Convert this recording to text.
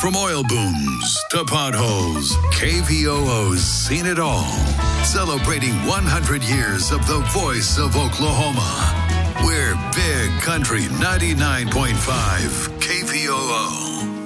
From oil booms to potholes, KVOO's seen it all. Celebrating 100 years of the voice of Oklahoma. We're Big Country 99.5 KVOO.